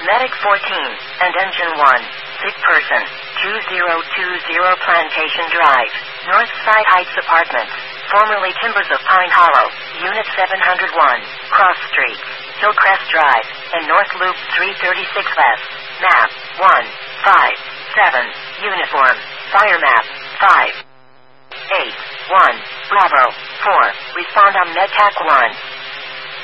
Medic 14, and Engine 1. Sick person. 2020 Plantation Drive. Northside Heights Apartments. Formerly Timbers of Pine Hollow. Unit 701. Cross Street. Hillcrest Drive. And North Loop 336 West. Map 1. 5. 7. Uniform. Fire map 5. 8. 1. Bravo. 4. Respond on MedTac 1.